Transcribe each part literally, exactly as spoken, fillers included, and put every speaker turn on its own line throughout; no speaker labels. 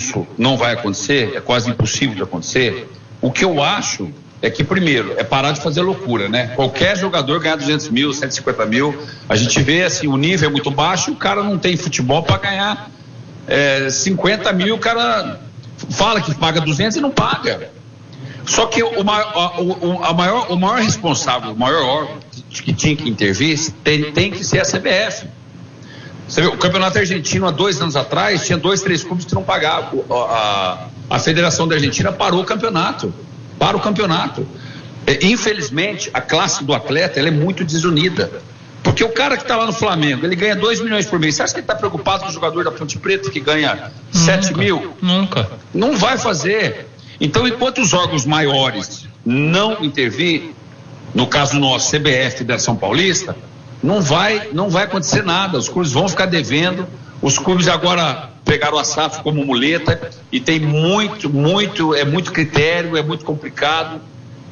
isso não vai acontecer, é quase impossível de acontecer, o que eu acho é que, primeiro, é parar de fazer loucura, né? Qualquer jogador ganhar duzentos mil, cento e cinquenta mil, a gente vê assim, o nível é muito baixo, o cara não tem futebol para ganhar é, cinquenta mil, o cara fala que paga duzentos e não paga. Só que o, a, o, a maior, o maior responsável, o maior órgão que tinha que intervir tem, tem que ser a C B F. Você vê, o campeonato argentino há dois anos atrás tinha dois, três clubes que não pagavam. A, a, a Federação da Argentina parou o campeonato. Para o campeonato. É, infelizmente, a classe do atleta ela é muito desunida. Porque o cara que está lá no Flamengo, ele ganha dois milhões por mês. Você acha que ele está preocupado com o jogador da Ponte Preta que ganha sete mil?
Nunca.
Não vai fazer. Então, enquanto os órgãos maiores não intervir, no caso nosso, C B F da São Paulista, não vai, não vai acontecer nada. Os clubes vão ficar devendo. Os clubes agora pegaram a S A F como muleta e tem muito, muito, é muito critério, é muito complicado.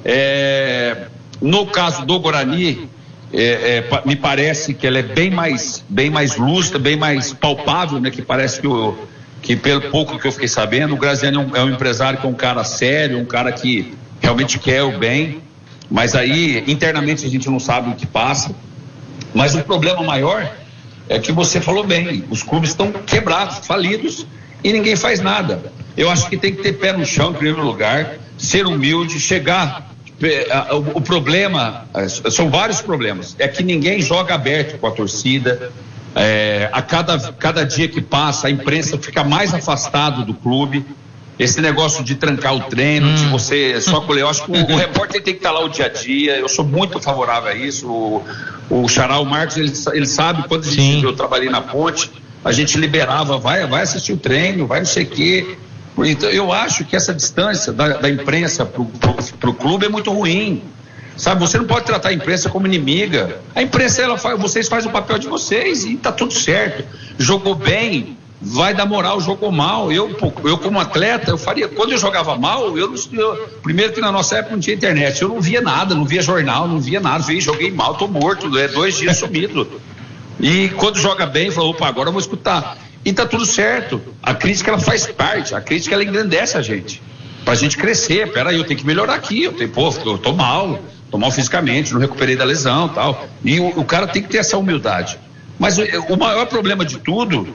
É, no caso do Guarani, é, é, me parece que ela é bem mais, bem mais lúcida, bem mais palpável, né? Que parece que, o, que pelo pouco que eu fiquei sabendo, o Graziani é um, é um empresário que é um cara sério, um cara que realmente quer o bem, mas aí internamente a gente não sabe o que passa. Mas o problema maior é que você falou bem, os clubes estão quebrados, falidos e ninguém faz nada. Eu acho que tem que ter pé no chão em primeiro lugar, ser humilde, chegar. O problema, são vários problemas, é que ninguém joga aberto com a torcida. É, a cada, cada dia que passa a imprensa fica mais afastado do clube. Esse negócio de trancar o treino, hum. de você só colher, eu acho que o, o repórter tem que estar lá o dia a dia. Eu sou muito favorável a isso. O, o Xará, o Marcos, ele, ele sabe, quando a gente, eu trabalhei na Ponte, a gente liberava, vai, vai assistir o treino, vai não sei o quê. Então, eu acho que essa distância da, da imprensa pro, pro, pro clube é muito ruim. Sabe, você não pode tratar a imprensa como inimiga. A imprensa, ela faz, vocês fazem o papel de vocês e tá tudo certo. Jogou bem, vai dar moral, jogou mal. Eu, eu como atleta, eu faria. Quando eu jogava mal, eu, eu primeiro que na nossa época não tinha internet, eu não via nada, não via jornal, não via nada. Vi, joguei mal, tô morto, é dois dias sumido. E quando joga bem, falou, opa, agora eu vou escutar. E tá tudo certo. A crítica, ela faz parte, a crítica, ela engrandece a gente. Pra gente crescer. Peraí, eu tenho que melhorar aqui. Eu tenho, pô, eu tô mal, tô mal fisicamente, não recuperei da lesão e tal. E o, o cara tem que ter essa humildade. Mas o, o maior problema de tudo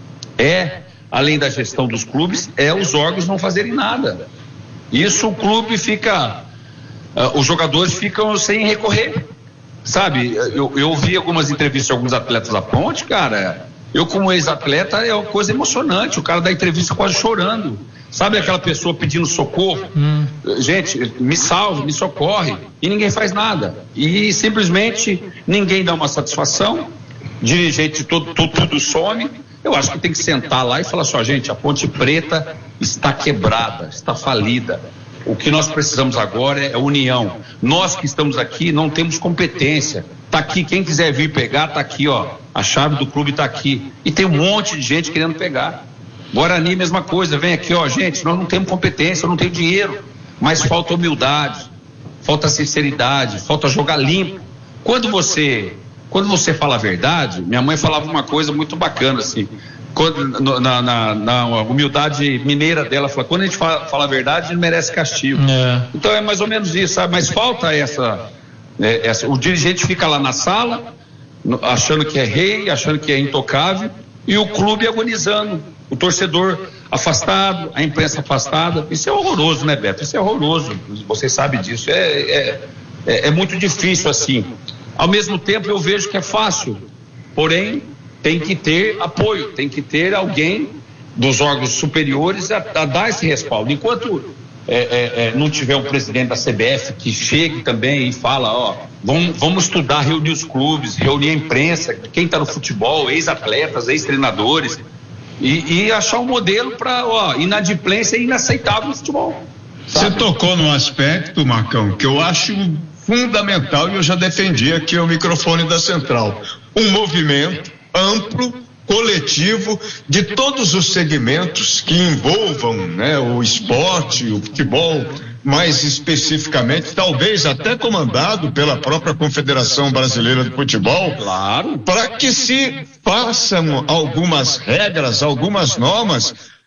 é, além da gestão dos clubes, é os órgãos não fazerem nada. Isso o clube fica, uh, os jogadores ficam sem recorrer, sabe? Eu, eu ouvi algumas entrevistas de alguns atletas da Ponte, cara, eu como ex-atleta é uma coisa emocionante, o cara dá entrevista quase chorando, sabe aquela pessoa pedindo socorro? Hum. Gente, me salve, me socorre, e ninguém faz nada, e simplesmente ninguém dá uma satisfação, dirigente tudo, tudo, tudo some. Eu acho que tem que sentar lá e falar só, gente, a Ponte Preta está quebrada, está falida. O que nós precisamos agora é união. Nós que estamos aqui não temos competência. Está aqui, quem quiser vir pegar, está aqui, ó. A chave do clube está aqui. E tem um monte de gente querendo pegar. Guarani, mesma coisa, vem aqui, ó, gente, nós não temos competência, não temos dinheiro, mas falta humildade, falta sinceridade, falta jogar limpo. Quando você... Quando você fala a verdade, minha mãe falava uma coisa muito bacana, assim, quando, na, na, na humildade mineira dela, fala, quando a gente fala, fala a verdade, não merece castigo. É. Então é mais ou menos isso, sabe? Mas falta essa, é, essa. O dirigente fica lá na sala, achando que é rei, achando que é intocável, e o clube agonizando, o torcedor afastado, a imprensa afastada. Isso é horroroso, né, Beto? Isso é horroroso, vocês sabem disso. É, é, é, é muito difícil, assim. Ao mesmo tempo eu vejo que é fácil, porém tem que ter apoio, tem que ter alguém dos órgãos superiores a, a dar esse respaldo. Enquanto é, é, é, não tiver um presidente da C B F que chegue também e fala, ó, vamos, vamos estudar, reunir os clubes, reunir a imprensa, quem está no futebol, ex-atletas, ex-treinadores, e, e achar um modelo para, ó, inadimplência é inaceitável no futebol.
Sabe? Você tocou num aspecto, Marcão, que eu acho fundamental, e eu já defendi aqui o microfone da Central, um movimento amplo, coletivo, de todos os segmentos que envolvam, né, o esporte, o futebol, mais especificamente, talvez até comandado pela própria Confederação Brasileira de Futebol,
claro,
para que se façam algumas regras, algumas normas,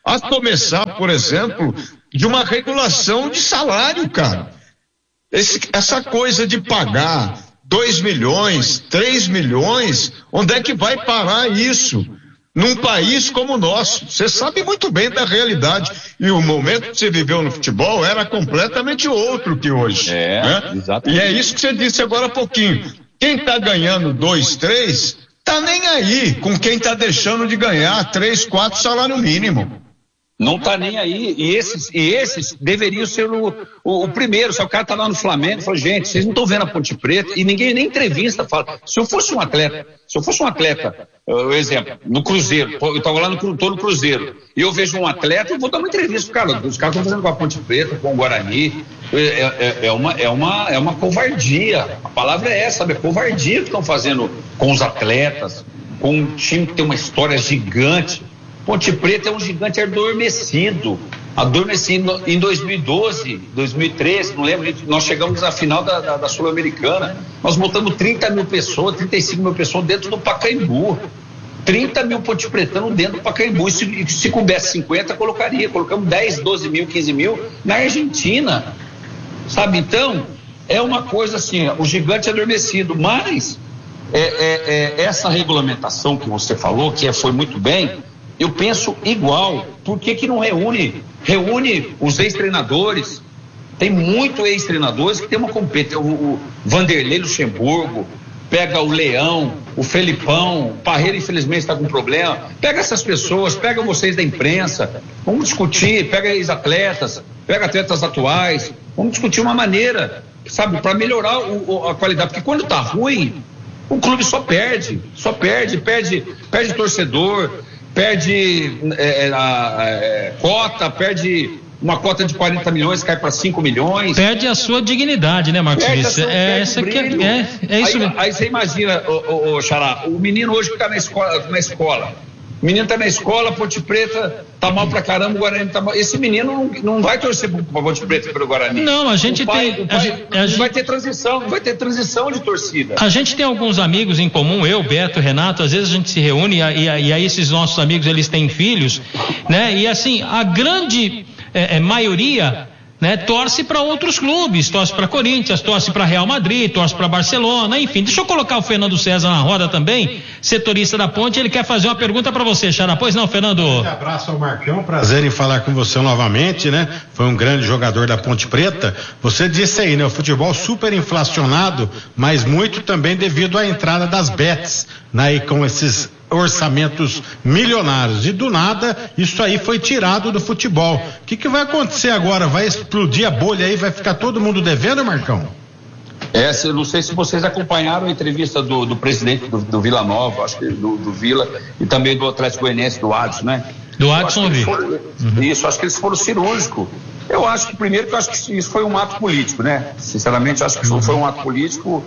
A começar, por exemplo, de uma regulação de salário, cara. Esse, essa coisa de pagar dois milhões, três milhões, onde é que vai parar isso? Num país como o nosso. Você sabe muito bem da realidade. E o momento que você viveu no futebol era completamente outro que hoje.
É,
né?
Exatamente.
E é isso que você disse agora há pouquinho. Quem está ganhando dois, três, tá nem aí com quem está deixando de ganhar três, quatro salário mínimo.
Não tá nem aí, e esses, e esses deveriam ser o, o, o primeiro. Se o cara tá lá no Flamengo, fala, gente, vocês não estão vendo a Ponte Preta, e ninguém nem entrevista fala. Se eu fosse um atleta, se eu fosse um atleta, uh, exemplo, no Cruzeiro, eu tava lá no, tô no Cruzeiro, e eu vejo um atleta, eu vou dar uma entrevista, cara, os caras estão fazendo com a Ponte Preta, com o Guarani, é, é, é, uma, é, uma, é uma covardia, a palavra é essa, sabe, é covardia que estão fazendo com os atletas, com um time que tem uma história gigante. Ponte Preta é um gigante adormecido, adormecido em dois mil e doze, dois mil e treze, não lembro, nós chegamos à final da, da, da Sul-Americana, nós botamos trinta mil pessoas, trinta e cinco mil pessoas dentro do Pacaembu, trinta mil ponte pretanos dentro do Pacaembu, e se, se coubesse cinquenta, colocaria, colocamos dez, doze mil, quinze mil na Argentina, sabe, então, é uma coisa assim, o gigante adormecido, mas é, é, é, essa regulamentação que você falou, que é, foi muito bem, eu penso igual. Por que que não reúne? Reúne os ex-treinadores. Tem muito ex-treinadores que tem uma competência. O, o Vanderlei Luxemburgo, pega o Leão, o Felipão, o Parreira infelizmente está com problema. Pega essas pessoas, pega vocês da imprensa, vamos discutir, pega ex-atletas, pega atletas atuais, vamos discutir uma maneira, sabe, para melhorar o, a qualidade. Porque quando está ruim, o clube só perde, só perde, perde, perde torcedor, perde é, a, é, cota, perde uma cota de quarenta milhões, cai para cinco milhões.
Perde a sua dignidade, né, Marcos? Sua, é, essa que é, é, é isso
aí,
mesmo.
Aí você imagina, ô, ô, ô, Xará, o menino hoje que está na escola, na escola. O menino está na escola, Ponte Preta tá mal pra caramba, o Guarani tá mal. Esse menino não, não vai torcer pra Ponte Preta pelo Guarani.
Não, a gente
o pai,
tem.
O pai,
a gente, a
não
gente,
vai ter transição, não vai ter transição de torcida.
A gente tem alguns amigos em comum, eu, Beto, Renato, às vezes a gente se reúne e, e, e aí esses nossos amigos, eles têm filhos, né? E assim, a grande é, é, maioria, né, torce para outros clubes, torce para Corinthians, torce para Real Madrid, torce para Barcelona, enfim. Deixa eu colocar o Fernando César na roda também, setorista da Ponte, ele quer fazer uma pergunta para você, Xará. Pois não, Fernando?
Um abraço ao Marcão, prazer em falar com você novamente, né? Foi um grande jogador da Ponte Preta. Você disse aí, né? O futebol super inflacionado, mas muito também devido à entrada das bets, né? E com esses orçamentos milionários, e do nada isso aí foi tirado do futebol. O que que vai acontecer agora? Vai explodir a bolha aí, vai ficar todo mundo devendo, Marcão?
É, eu não sei se vocês acompanharam a entrevista do, do presidente do, do Vila Nova, acho que do, do Vila, e também do Atlético Goianiense, do Adson, né?
Do Adson, vi.
Uhum. Isso, acho que eles foram cirúrgicos. Eu acho que, primeiro, que eu acho que isso foi um ato político, né? Sinceramente, acho que isso foi um ato político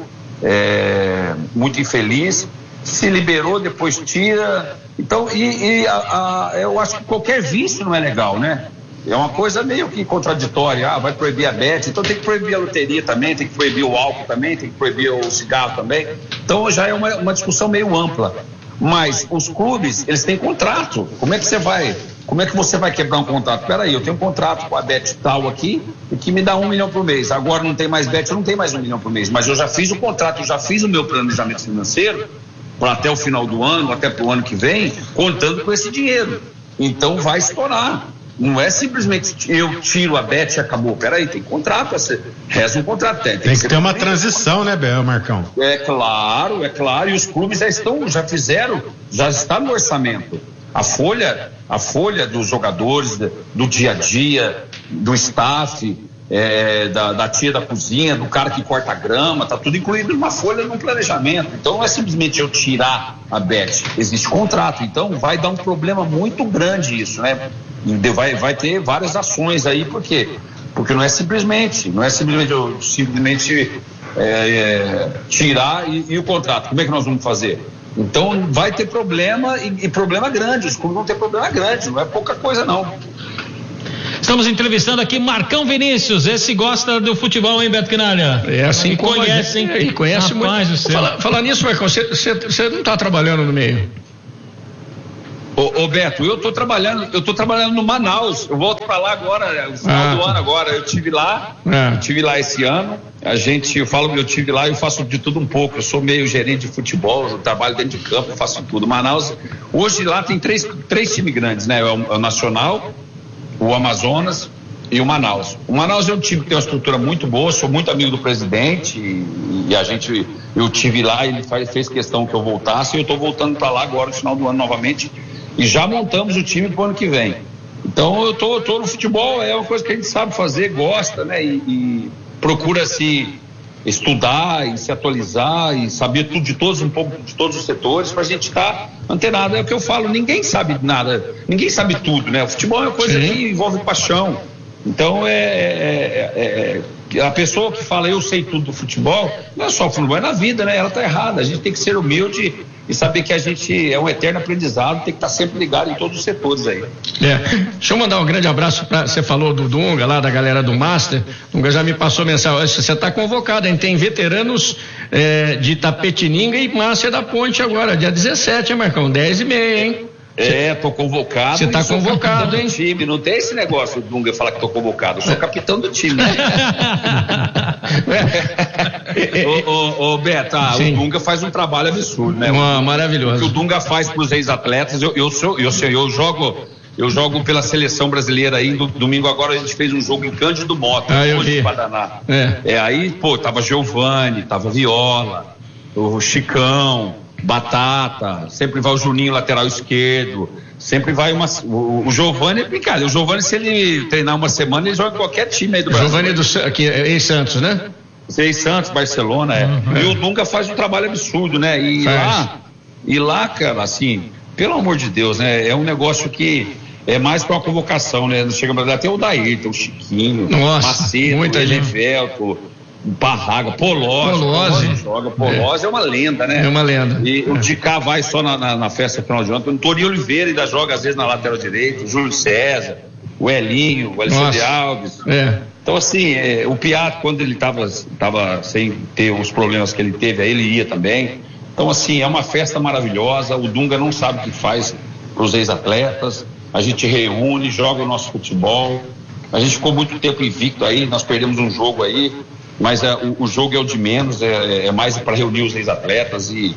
é, muito infeliz. Se liberou, depois tira. Então, e, e a, a, eu acho que qualquer vício não é legal, né? É uma coisa meio que contraditória. Ah, vai proibir a bet, então tem que proibir a loteria também, tem que proibir o álcool também, tem que proibir o cigarro também. Então já é uma, uma discussão meio ampla. Mas os clubes, eles têm contrato. Como é que você vai, como é que você vai quebrar um contrato? Peraí, eu tenho um contrato com a bet tal aqui, e que me dá um milhão por mês. Agora não tem mais bet, eu não tenho mais um milhão por mês. Mas eu já fiz o contrato, eu já fiz o meu planejamento financeiro, para até o final do ano, até para o ano que vem, contando com esse dinheiro. Então vai estourar. Não é simplesmente eu tiro a bet e acabou. Peraí, tem contrato, você reza um contrato. Tem, tem,
tem que,
que
ter uma transição, né, Bel, Marcão?
É claro, é claro. E os clubes já estão, já fizeram, já está no orçamento. A folha, a folha dos jogadores, do dia a dia, do staff, É, da, da tia da cozinha, do cara que corta a grama, tá tudo incluído numa folha, num planejamento. Então não é simplesmente eu tirar a bet, existe contrato. Então vai dar um problema muito grande isso, né? Vai, vai ter várias ações aí, por quê? Porque não é simplesmente, não é simplesmente eu simplesmente é, é, tirar e, e o contrato. Como é que nós vamos fazer? Então vai ter problema e, e problema grande. Os clubes vão ter problema grande, não é pouca coisa não.
Estamos entrevistando aqui Marcão Vinícius, esse gosta do futebol, hein, Beto Quinalha?
É assim,
e
como
conhece, hein?
E conhece
Rapaz
muito.
Do céu.
Fala, fala nisso, Marcão, você não está trabalhando no meio?
Ô, ô Beto, eu tô trabalhando, eu tô trabalhando no Manaus, eu volto para lá agora, no final ah, do ano agora, eu tive lá, é. eu tive lá esse ano, a gente, eu falo que eu tive lá, eu faço de tudo um pouco, eu sou meio gerente de futebol, eu trabalho dentro de campo, eu faço tudo. Manaus, hoje lá tem três, três times grandes, né, o, o Nacional, o Amazonas e o Manaus. O Manaus é um time que tem uma estrutura muito boa, sou muito amigo do presidente e, e a gente, eu tive lá, ele faz, fez questão que eu voltasse e eu tô voltando para lá agora no final do ano novamente e já montamos o time pro ano que vem. Então eu tô, eu tô no futebol, é uma coisa que a gente sabe fazer, gosta, né, e, e procura se estudar e se atualizar e saber tudo de todos, um pouco de todos os setores pra gente estar tá antenado. É o que eu falo, ninguém sabe nada, ninguém sabe tudo, né? O futebol é uma coisa Sim. que envolve paixão. Então é, é, é a pessoa que fala eu sei tudo do futebol, não é só futebol, é na vida, né? Ela tá errada, a gente tem que ser humilde e saber que a gente é um eterno aprendizado, tem que estar tá sempre ligado em todos os setores aí.
É, deixa eu mandar um grande abraço para você falou do Dunga lá, da galera do Master. Dunga já me passou mensagem, você está convocado, a gente tem veteranos é, de Itapetininga e Master da Ponte agora, dia dezessete, hein, Marcão? dez e meia, hein?
É, tô convocado.
Você tá convocado, hein?
Time. Não tem esse negócio do Dunga falar que tô convocado. Eu sou capitão do time. ô, ô, ô, Beto, ah, o Dunga faz um trabalho absurdo, né?
Uma, maravilhoso.
O que o Dunga faz pros ex-atletas, eu, eu, sou, eu, eu, eu jogo. Eu jogo pela seleção brasileira aí, do, domingo agora a gente fez um jogo em Cândido Mota,
ah, eu vi.
Paraná. É. é, aí, pô, tava Giovani, tava Viola, o Chicão, Batata, sempre vai o Juninho, lateral esquerdo, sempre vai uma, o, o Giovani é brincadeira, o Giovani se ele treinar uma semana, ele joga em qualquer time aí do Brasil.
Giovani do, aqui, ex-Santos, né?
Ex-Santos, Barcelona, é. Uhum. E o Dunga faz um trabalho absurdo, né? E faz. lá, e lá, cara, assim, pelo amor de Deus, né? É um negócio que é mais para uma convocação, né? Não chega pra tem o Daí, tem o Chiquinho,
Nossa,
Macedo,
muita
o Elevelto, Barraga, Polozzi,
Polozzi
joga, Polozzi é. é uma lenda, né?
É uma lenda.
E é. o D K vai só na, na, na festa final de ano, o Toninho Oliveira ainda joga às vezes na lateral direita, o Júlio César, o Elinho, o Alexandre Alves.
É.
Então assim, é, o Piato quando ele tava, tava sem ter os problemas que ele teve, aí ele ia também. Então assim, é uma festa maravilhosa, o Dunga não sabe o que faz para os ex-atletas, a gente reúne, joga o nosso futebol, a gente ficou muito tempo invicto aí, nós perdemos um jogo aí, mas é, o, o jogo é o de menos, é, é mais para reunir os ex-atletas e,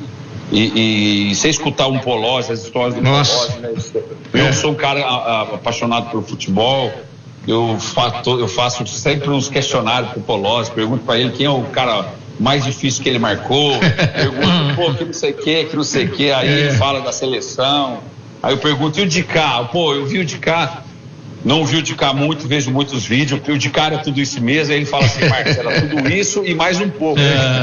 e, e você escutar um Polozzi, as histórias do Polozzi, né? Eu é. sou um cara a, a, apaixonado pelo futebol, eu faço, eu faço sempre uns questionários pro Polozzi, pergunto para ele quem é o cara mais difícil que ele marcou, pergunto, pô, que não sei o que, que não sei o que, aí é. ele fala da seleção, aí eu pergunto, e o de cá? Pô, eu vi o de cá, não vi o de cá muito, vejo muitos vídeos, o de cá era tudo isso mesmo, aí ele fala assim, Marcos, era tudo isso e mais um pouco.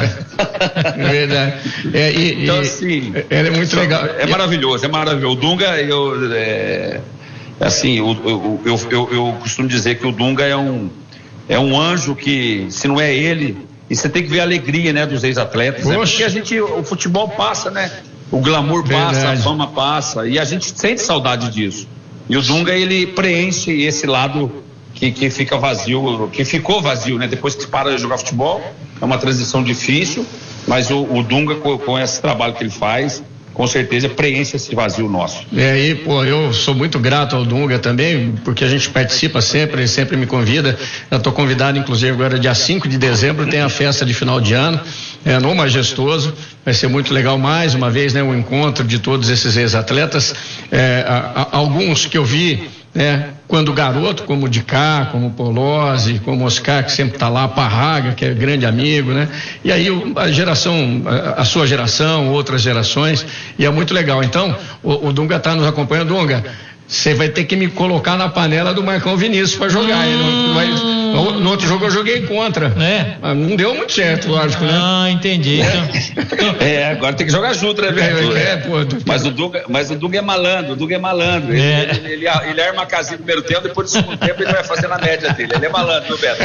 É, é verdade. É, e,
então,
e,
assim,
é, é muito legal.
É maravilhoso, é maravilhoso. O Dunga, eu, é, assim, eu, eu, eu, eu, eu costumo dizer que o Dunga é um, é um anjo que, se não é ele, e você tem que ver a alegria, né, dos ex-atletas, né, porque a gente, o futebol passa, né, o glamour passa, verdade. A fama passa, e a gente sente saudade disso. E o Dunga, ele preenche esse lado que, que fica vazio, que ficou vazio, né? Depois que para de jogar futebol, é uma transição difícil, mas o, o Dunga, com, com esse trabalho que ele faz, com certeza preenche esse vazio nosso.
É, e pô, eu sou muito grato ao Dunga também, porque a gente participa sempre, ele sempre me convida. Eu estou convidado, inclusive, agora dia cinco de dezembro, tem a festa de final de ano, é, no Majestoso, vai ser muito legal mais uma vez, né, o encontro de todos esses ex-atletas, é, a, a, alguns que eu vi, né, quando garoto, como o Dicá, como o Polozzi, como o Oscar, que sempre está lá, Parraga, que é grande amigo, né? E aí a geração, a, a sua geração, outras gerações, e é muito legal. Então, o, o Dunga está nos acompanhando. Dunga, você vai ter que me colocar na panela do Marcão Vinícius para jogar. Hum... Não, vai, no, no outro jogo eu joguei contra.
É.
Mas não deu muito certo, lógico, né?
Ah, entendi.
Então... É, agora tem que jogar junto, né, velho?
É, é, pô,
mas, o Dunga, mas o Dunga é malandro, o Dunga é malandro. Ele, é. ele, ele, ele arma a casinha no primeiro tempo, depois do segundo tempo ele vai fazer na média dele. Ele é malandro, meu Beto.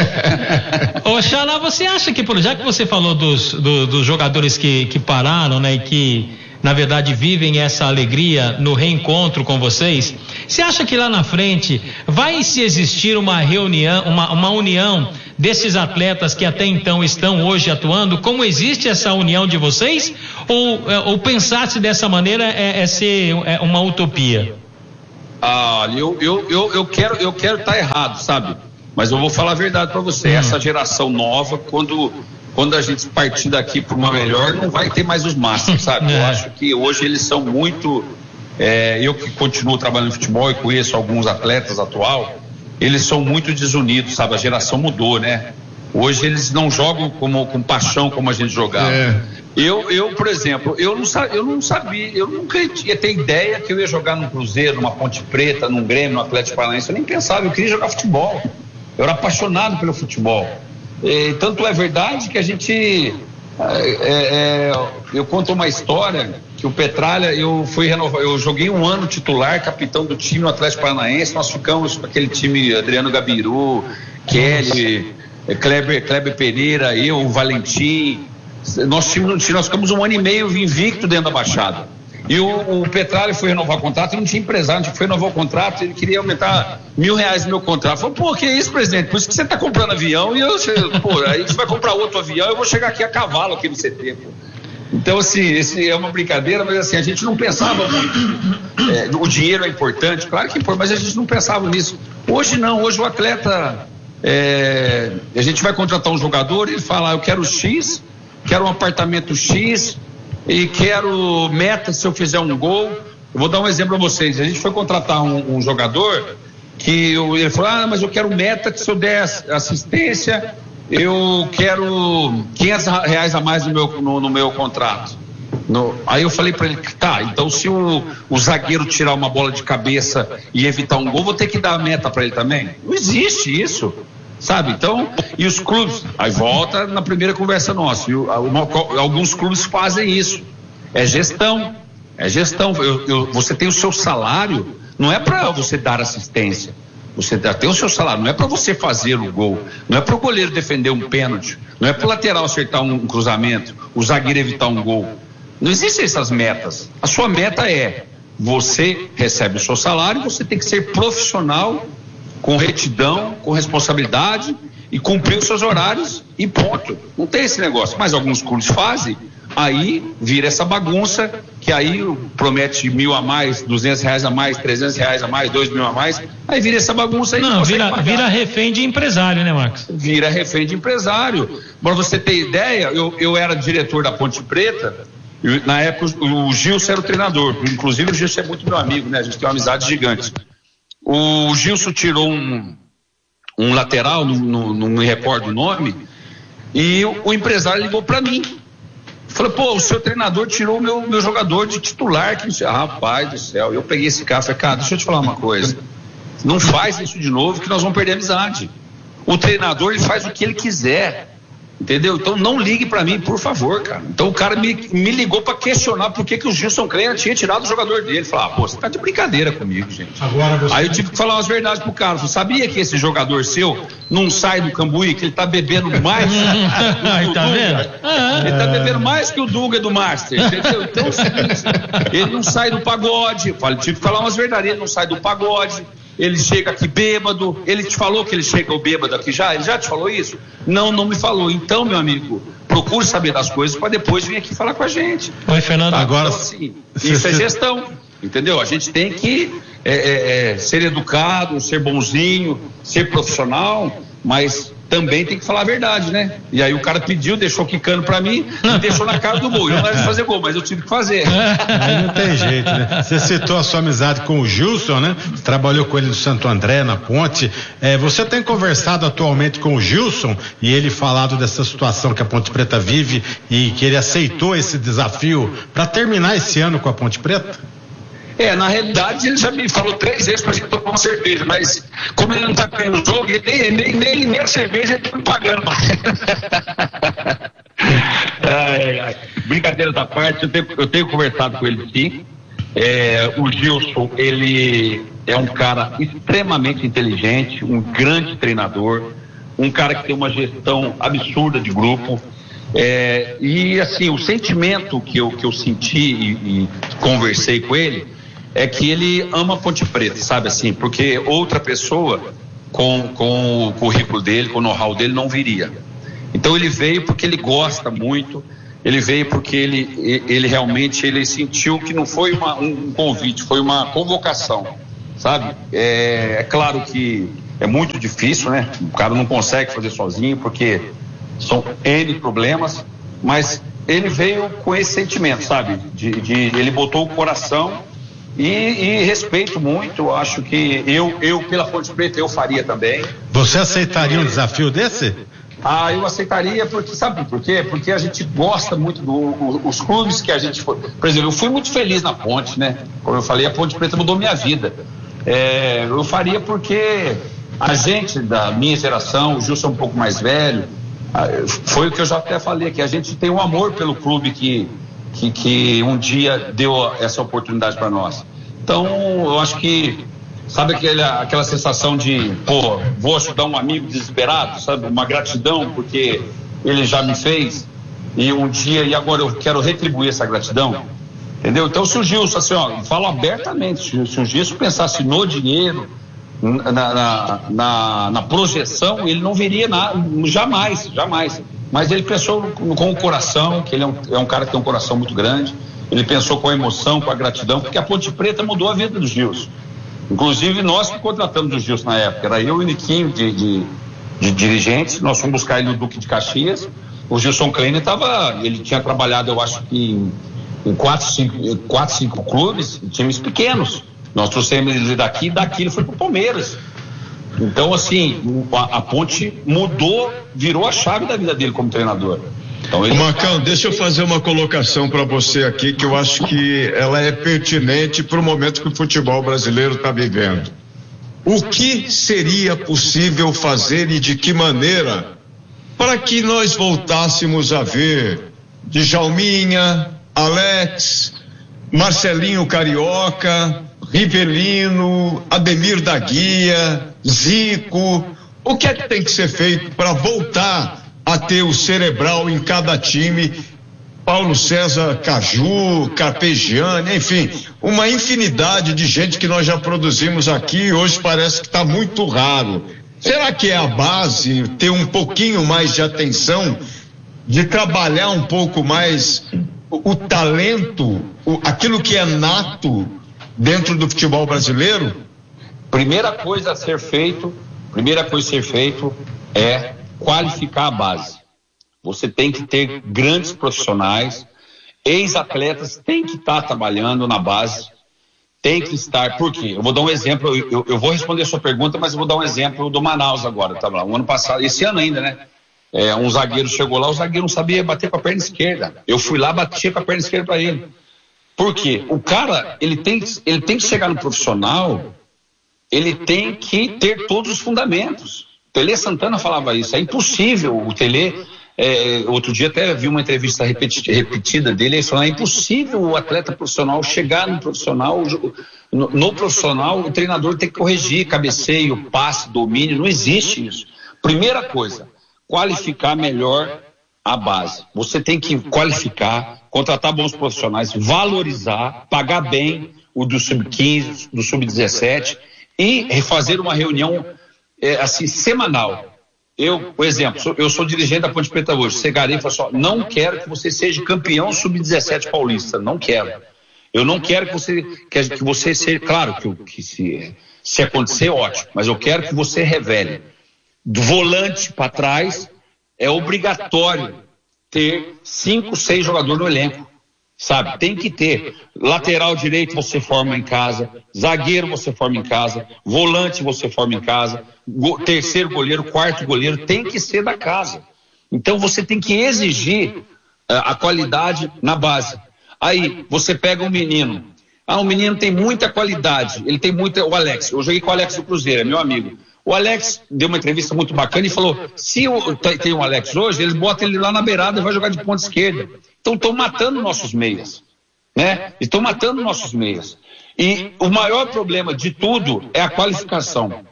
Ô, Xalá, você acha que, já que você falou dos, do, dos jogadores que, que pararam, né, e que na verdade vivem essa alegria no reencontro com vocês, você acha que lá na frente vai se existir uma reunião, uma, uma união desses atletas que até então estão hoje atuando, como existe essa união de vocês, ou, ou pensar-se dessa maneira é, é ser é uma utopia?
Ah, eu, eu, eu, eu quero eu quero estar errado, sabe? Mas eu vou falar a verdade para você. Hum. Essa geração nova, quando, quando a gente partir daqui para uma melhor, não vai ter mais os máximos, sabe? É. Eu acho que hoje eles são muito... É, eu que continuo trabalhando no futebol e conheço alguns atletas atual, eles são muito desunidos, sabe? A geração mudou, né? Hoje eles não jogam como, com paixão como a gente jogava. É. Eu, eu, por exemplo, eu não, eu não sabia, eu nunca ia ter ideia que eu ia jogar num Cruzeiro, numa Ponte Preta, num Grêmio, no Atlético Paranaense. Eu nem pensava, eu queria jogar futebol. Eu era apaixonado pelo futebol. E, tanto é verdade que a gente... É, é, eu conto uma história que o Petralha, eu fui renovar, eu joguei um ano titular, capitão do time no Atlético Paranaense. Nós ficamos com aquele time, Adriano Gabiru, Kelly, Kleber, Kleber Pereira, eu, o Valentim. Nós, tínhamos, nós ficamos um ano e meio invicto dentro da Baixada. E o, o Petralha foi renovar o contrato, não tinha empresário, a gente foi renovar o contrato, ele queria aumentar mil reais no meu contrato. Falei, pô, que isso, presidente? Por isso que você está comprando avião e eu, pô, aí você vai comprar outro avião, eu vou chegar aqui a cavalo aqui no C T. Pô. Então, assim, esse é uma brincadeira, mas assim, a gente não pensava muito. É, o dinheiro é importante, claro que é importante, mas a gente não pensava nisso. Hoje não, hoje o atleta, é, a gente vai contratar um jogador, ele fala, eu quero X, quero um apartamento X, e quero meta se eu fizer um gol. Eu vou dar um exemplo para vocês. A gente foi contratar um, um jogador que eu, ele falou, ah, mas eu quero meta que se eu der assistência, eu quero quinhentos reais a mais no meu, no, no meu contrato. No, aí eu falei para ele, tá, então se o, o zagueiro tirar uma bola de cabeça e evitar um gol, vou ter que dar a meta para ele também? Não existe isso. Sabe, então, e os clubes, aí volta na primeira conversa nossa, e, uma, alguns clubes fazem isso, é gestão, é gestão, eu, eu, você tem o seu salário, não é para você dar assistência, você tem o seu salário, não é para você fazer o gol, não é para o goleiro defender um pênalti, não é para o lateral acertar um, um cruzamento, o zagueiro evitar um gol, não existem essas metas, a sua meta é, você recebe o seu salário, você tem que ser profissional, com retidão, com responsabilidade e cumprir os seus horários e ponto. Não tem esse negócio. Mas alguns clubes fazem, aí vira essa bagunça, que aí promete mil a mais, duzentos reais a mais, trezentos reais a mais, dois mil a mais, aí vira essa bagunça aí.
Não, não vira, vira refém de empresário, né, Marcos?
Vira refém de empresário. Para você ter ideia, eu, eu era diretor da Ponte Preta, eu, na época o Gilson era o treinador, inclusive o Gilson é muito meu amigo, né? A gente tem uma amizade gigante. O Gilson tirou um, um lateral, não, não, não me recordo o nome, e o, o empresário ligou para mim. Falou, pô, o seu treinador tirou o meu, meu jogador de titular. Que não sei. Ah, rapaz do céu, eu peguei esse cara e falei, cara, deixa eu te falar uma coisa. Não faz isso de novo que nós vamos perder a amizade. O treinador, ele faz o que ele quiser. Entendeu? Então não ligue pra mim, por favor, cara. Então o cara me, me ligou pra questionar por que, que o Gilson Kleina tinha tirado o jogador dele. Falei, ah, pô, você tá de brincadeira comigo, gente. Agora você... Aí eu tive que falar umas verdades pro cara. Você sabia que esse jogador seu não sai do Cambuí, que ele tá bebendo mais que o
tá
Dunga? Ele tá bebendo mais que o Dunga do Master, entendeu? Então é o seguinte, ele não sai do pagode. Eu falei, tive que falar umas verdades, ele não sai do pagode. Ele chega aqui bêbado. Ele te falou que ele chega o bêbado aqui já? Ele já te falou isso? Não, não me falou. Então, meu amigo, procure saber das coisas para depois vir aqui falar com a gente.
Oi, Fernando.
Tá? Agora, então, assim, isso é gestão, entendeu? A gente tem que é, é, é, ser educado, ser bonzinho, ser profissional, mas também tem que falar a verdade, né? E aí o cara pediu, deixou quicando pra mim e deixou na cara do gol. Eu não era de fazer gol, mas eu tive que fazer.
Aí não tem jeito, né? Você citou a sua amizade com o Gilson, né? Você trabalhou com ele no Santo André, na Ponte. É, você tem conversado atualmente com o Gilson e ele falado dessa situação que a Ponte Preta vive e que ele aceitou esse desafio para terminar esse ano com a Ponte Preta?
É, na realidade ele já me falou três vezes pra gente tomar uma cerveja, mas como ele não tá ganhando o jogo, ele, nem, nem, nem a cerveja ele tá me pagando mais. ai, ai. Brincadeira da parte, eu tenho, eu tenho conversado com ele sim. É, o Gilson, ele é um cara extremamente inteligente, um grande treinador, um cara que tem uma gestão absurda de grupo. É, e assim, o sentimento que eu, que eu senti e, e conversei com ele é que ele ama Ponte Preta, sabe assim, porque outra pessoa com, com o currículo dele, com o know-how dele não viria. Então ele veio porque ele gosta muito, ele veio porque ele, ele realmente ele sentiu que não foi uma, um convite, foi uma convocação. sabe? É, é claro que é muito difícil, né? O cara não consegue fazer sozinho, porque são N problemas, mas ele veio com esse sentimento, sabe? De, de, ele botou o coração e, e respeito muito. Acho que eu, eu, pela Ponte Preta, eu faria também.
Você aceitaria um desafio desse?
Ah, eu aceitaria, porque sabe por quê? Porque a gente gosta muito dos do, clubes que a gente foi. Por exemplo, eu fui muito feliz na Ponte, né? Como eu falei, a Ponte Preta mudou minha vida. É, eu faria porque a gente da minha geração, o Gilson é um pouco mais velho, foi o que eu já até falei, que a gente tem um amor pelo clube que, que, que um dia deu essa oportunidade para nós. Então, eu acho que, sabe aquela, aquela sensação de, pô, vou ajudar um amigo desesperado, sabe? Uma gratidão porque ele já me fez e um dia, e agora eu quero retribuir essa gratidão, entendeu? Então, se o Gilson, assim, ó, falo abertamente, se o Gilson pensasse no dinheiro, Na, na, na, na projeção, ele não viria nada, jamais, jamais. Mas ele pensou com o coração, que ele é um, é um cara que tem um coração muito grande. Ele pensou com a emoção, com a gratidão, porque a Ponte Preta mudou a vida do Gilson. Inclusive nós que contratamos o Gilson na época, era eu e o Niquinho de, de, de dirigentes. Nós fomos buscar ele no Duque de Caxias. O Gilson Kleiner estava, ele tinha trabalhado, eu acho que em, em quatro, cinco, quatro, cinco clubes, times pequenos. Nós trouxemos ele daqui, daqui ele foi pro Palmeiras. Então, assim, a, a Ponte mudou, virou a chave da vida dele como treinador. Então, ele...
Ô Marcão, deixa eu fazer uma colocação para você aqui, que eu acho que ela é pertinente para o momento que o futebol brasileiro está vivendo. O que seria possível fazer e de que maneira para que nós voltássemos a ver Djalminha, Alex, Marcelinho Carioca, Rivelino, Ademir da Guia, Zico? O que é que tem que ser feito para voltar a ter o cerebral em cada time? Paulo César Caju, Carpegiani, enfim, uma infinidade de gente que nós já produzimos aqui e hoje parece que está muito raro. Será que é a base ter um pouquinho mais de atenção, de trabalhar um pouco mais o, o talento, o, aquilo que é nato dentro do futebol brasileiro?
Primeira coisa a ser feito, primeira coisa a ser feito é qualificar a base. Você tem que ter grandes profissionais, ex-atletas têm que estar trabalhando na base, tem que estar, por quê? Eu vou dar um exemplo, eu, eu, eu vou responder a sua pergunta, mas eu vou dar um exemplo do Manaus agora, tá lá, o ano passado, esse ano ainda, né? É, um zagueiro chegou lá, o zagueiro não sabia bater com a perna esquerda. Eu fui lá, bati com a perna esquerda para ele. Por quê? O cara, ele tem, ele tem que chegar no profissional, ele tem que ter todos os fundamentos. O Tele Santana falava isso, é impossível. O Tele, é, outro dia até vi uma entrevista repeti, repetida dele, ele falando, é impossível o atleta profissional chegar no profissional, no, no profissional o treinador tem que corrigir, cabeceio, passe, domínio, não existe isso. Primeira coisa, qualificar melhor a base. Você tem que qualificar, contratar bons profissionais, valorizar, pagar bem o do sub quinze, do sub dezessete e fazer uma reunião é, assim, semanal. Eu, por exemplo, sou, eu sou dirigente da Ponte Preta hoje, chegarei e falei assim, não quero que você seja campeão sub dezessete paulista, não quero. Eu não quero que você, que, que você seja, claro que, que se, se acontecer, ótimo, mas eu quero que você revele. Do volante para trás, é obrigatório ter cinco, seis jogadores no elenco, sabe? Tem que ter. Lateral direito você forma em casa, zagueiro você forma em casa, volante você forma em casa, go- terceiro goleiro, quarto goleiro, tem que ser da casa. Então você tem que exigir uh, a qualidade na base. Aí você pega um menino, ah, o menino tem muita qualidade, ele tem muita, o Alex, eu joguei com o Alex do Cruzeiro, é meu amigo. O Alex deu uma entrevista muito bacana e falou, se eu, tem um Alex hoje, eles botam ele lá na beirada e vai jogar de ponta esquerda. Então estão matando nossos meias, né? Estão matando nossos meias. E o maior problema de tudo é a qualificação.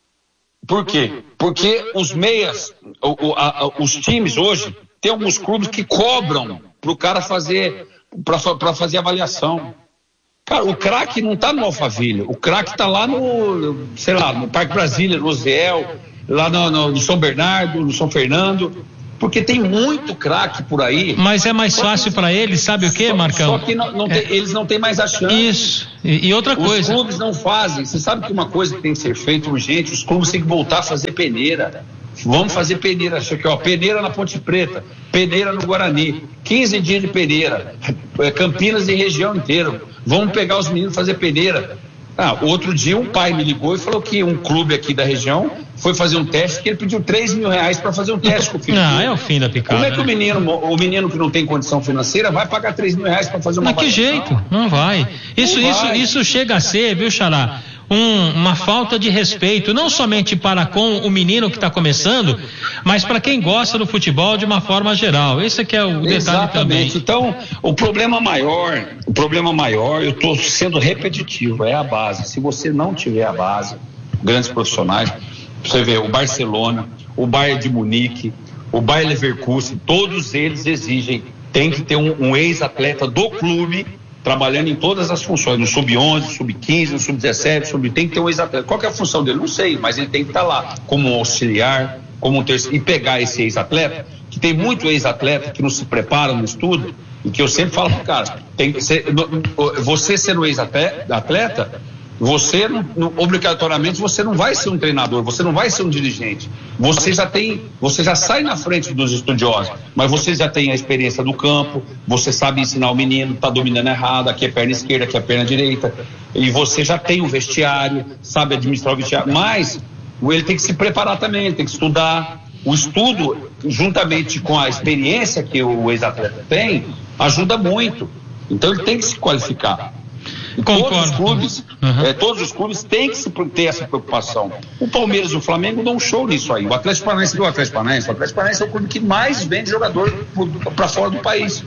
Por quê? Porque os meias, o, o, a, os times hoje, tem alguns clubes que cobram para o cara fazer, para fazer avaliação. Cara, o craque não está no Alphaville, o craque está lá no, sei lá, no Parque Brasília, no Oziel, lá no, no, no São Bernardo, no São Fernando. Porque tem muito craque por aí.
Mas é mais fácil para eles, sabe o que, Marcão?
Só que não, não tem,
é.
eles não têm mais a chance.
Isso. E, e outra
os
coisa.
Os clubes não fazem. Você sabe que uma coisa que tem que ser feita urgente, os clubes têm que voltar a fazer peneira. Vamos fazer peneira. Isso aqui, ó, peneira na Ponte Preta, peneira no Guarani, quinze dias de peneira, Campinas e região inteira. Vamos pegar os meninos e fazer peneira. Ah, outro dia um pai me ligou e falou que um clube aqui da região foi fazer um teste, que ele pediu três mil reais para fazer um teste com o filho.
Não, é o fim da picada.
Como é que o menino, o menino que não tem condição financeira vai pagar três mil reais para fazer uma
Mas que jeito? Não vai. Isso,
não
isso,
vai.
isso chega a ser, viu, Xará? Um, uma falta de respeito, não somente para com o menino que está começando, mas para quem gosta do futebol de uma forma geral. Esse aqui é o detalhe.
Exatamente.
Também.
Então, o problema maior, o problema maior, eu estou sendo repetitivo, é a base. Se você não tiver a base, grandes profissionais, você vê o Barcelona, o Bayern de Munique, o Bayer Leverkusen, todos eles exigem, tem que ter um, um ex-atleta do clube trabalhando em todas as funções, no sub onze, sub quinze, no sub dezessete, sub... tem que ter um ex-atleta. Qual que é a função dele? Não sei, mas ele tem que estar lá como um auxiliar, como um terceiro, e pegar esse ex-atleta, que tem muito ex-atleta que não se prepara no estudo, e que eu sempre falo pro cara, tem que ser, você sendo ex-atleta, você não, não, obrigatoriamente você não vai ser um treinador, você não vai ser um dirigente, você já tem, você já sai na frente dos estudiosos, mas você já tem a experiência do campo, você sabe ensinar o menino, tá dominando errado, aqui é perna esquerda, aqui é perna direita, e você já tem o vestiário, sabe administrar o vestiário, mas ele tem que se preparar também, ele tem que estudar. O estudo, juntamente com a experiência que o ex-atleta tem, ajuda muito, então ele tem que se qualificar.
Concordo.
Todos os clubes,
uhum.
é, todos os clubes têm que se, ter essa preocupação. O Palmeiras e o Flamengo dão um show nisso aí. O Atlético Paranaense, o Atlético Paranaense, o Atlético Paranaense é o clube que mais vende jogador para fora do país.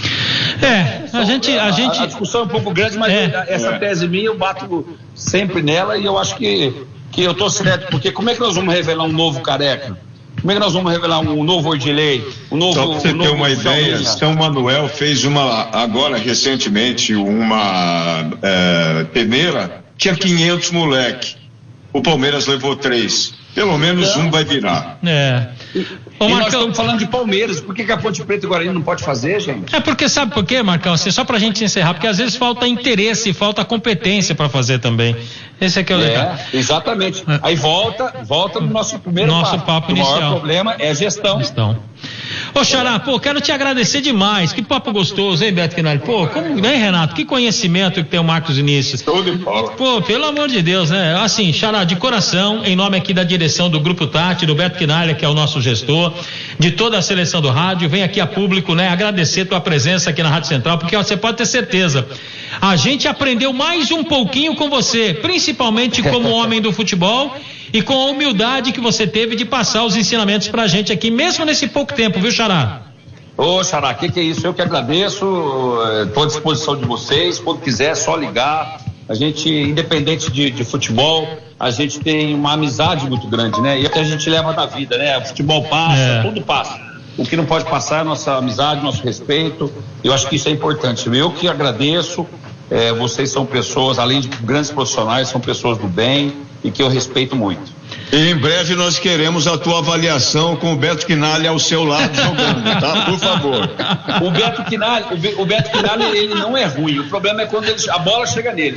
É, a gente, a, a gente.
A discussão é um pouco grande, mas
é.
essa é. tese minha eu bato sempre nela e eu acho que, que eu estou certo, porque como é que nós vamos revelar um novo Careca? Como é que nós vamos revelar um novo Ordilei? Um novo,
Só para você
um
ter uma ideia,
Salminha?
São Manuel fez uma, agora recentemente, uma é, peneira, tinha quinhentos moleque. O Palmeiras levou três. Pelo menos
então,
um vai virar.
É. Ô,
e
Marcão,
nós estamos falando de Palmeiras, por que, que a Ponte Preta e Guarani não pode fazer, gente?
É porque, sabe por quê, Marcão? Assim, só pra gente encerrar, porque às vezes falta interesse, falta competência para fazer também. Esse aqui é o legal.
É, exatamente. É. Aí volta, volta no nosso primeiro
nosso
papo.
papo
o
inicial.
O maior problema é gestão.
Gestão. Ô, Xará, pô, quero te agradecer demais. Que papo gostoso, hein, Beto Quinalha? Pô, como, né, Renato? Que conhecimento que tem o Marcos Vinícius.
Show de bola.
Pô, pelo amor de Deus, né? Assim, Xará, de coração, em nome aqui da direção do Grupo Tati, do Beto Quinalha, que é o nosso gestor, de toda a seleção do rádio, vem aqui a público, né, agradecer tua presença aqui na Rádio Central, porque ó, você pode ter certeza, a gente aprendeu mais um pouquinho com você, principalmente como homem do futebol e com a humildade que você teve de passar os ensinamentos pra gente aqui, mesmo nesse pouco tempo, viu, Xará?
Ô, Xará, que que é isso? Eu que agradeço, estou à disposição de vocês, quando quiser é só ligar. A gente, independente de, de futebol, a gente tem uma amizade muito grande, né? E é o que a gente leva da vida, né? O futebol passa, é. tudo passa. O que não pode passar é a nossa amizade, nosso respeito. Eu acho que isso é importante. Eu que agradeço, é, vocês são pessoas, além de grandes profissionais, são pessoas do bem e que eu respeito muito.
E em breve nós queremos a tua avaliação com o Beto Quinalha ao seu lado jogando, tá? Por favor.
O Beto Quinalha, o, Be, o Beto Quinalha, ele não é ruim. O problema é quando ele, a bola chega nele.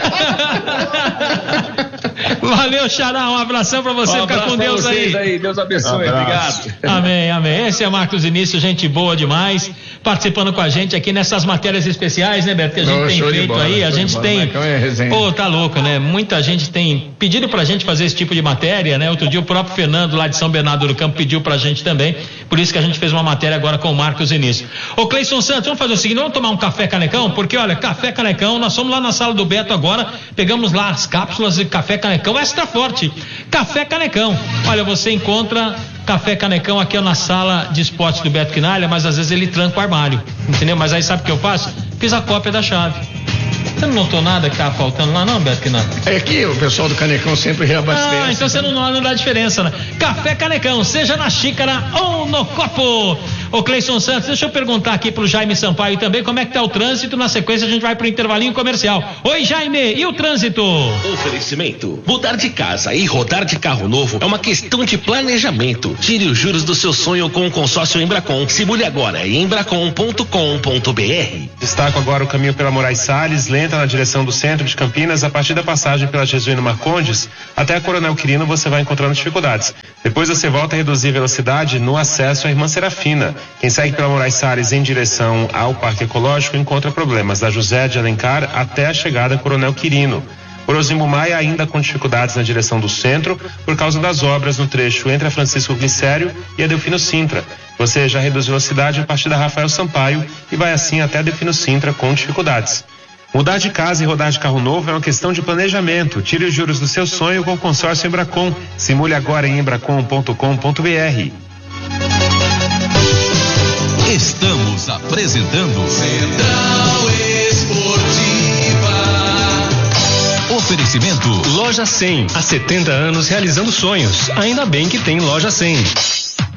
Valeu, Xará, um abração pra você,
um
fica com Deus aí.
aí. Deus abençoe, um obrigado.
Amém, amém. Esse é Marcos Vinícius, gente boa demais, participando com a gente aqui nessas matérias especiais, né, Beto? Que a gente oh, tem feito bola, aí, a gente tem. Pô, tá louco, né? Muita gente tem pedido pra gente fazer esse tipo de matéria, né? Outro dia o próprio Fernando lá de São Bernardo do Campo pediu pra gente também, por isso que a gente fez uma matéria agora com o Marcos Vinícius. Ô, Cleison Santos, vamos fazer o seguinte, vamos tomar um café canecão? Porque, olha, café canecão, nós fomos lá na sala do Beto agora, pegamos lá as cápsulas de café canecão, extra forte, café canecão. Olha, você encontra café canecão aqui na sala de esportes do Beto Quinalha, mas às vezes ele tranca o armário, entendeu? Mas aí sabe o que eu faço? Fiz a cópia da chave. Você não notou nada que tava faltando lá não, Beto Quinalha?
É que o pessoal do Canecão sempre reabastece.
Ah, então você não, não dá diferença, né? Café Canecão, seja na xícara ou no copo. Ô Cleison Santos, deixa eu perguntar aqui pro Jaime Sampaio também como é que tá o trânsito. Na sequência a gente vai pro intervalinho comercial. Oi, Jaime, e o trânsito?
Oferecimento: mudar de casa e rodar de carro novo é uma questão de planejamento. Tire os juros do seu sonho com o consórcio Embracon. Simule agora em embracon ponto com ponto b r.
Destaco agora o caminho pela Moraes Salles, lenta na direção do centro de Campinas. A partir da passagem pela Jesuíno Marcondes até a Coronel Quirino você vai encontrando dificuldades. Depois você volta a reduzir a velocidade no acesso à Irmã Serafina. Quem segue pela Moraes Salles em direção ao Parque Ecológico encontra problemas da José de Alencar até a chegada a Coronel Quirino. Por Osimbo Maia ainda com dificuldades na direção do centro por causa das obras no trecho entre a Francisco Glicério e a Delfino Sintra. Você já reduz velocidade a partir da Rafael Sampaio e vai assim até a Delfino Sintra com dificuldades. Mudar de casa e rodar de carro novo é uma questão de planejamento. Tire os juros do seu sonho com o consórcio Embracon. Simule agora em embracon ponto com ponto b r.
Estamos apresentando Central Esportiva. Oferecimento
Loja cem, há setenta anos realizando sonhos. Ainda bem que tem Loja cem.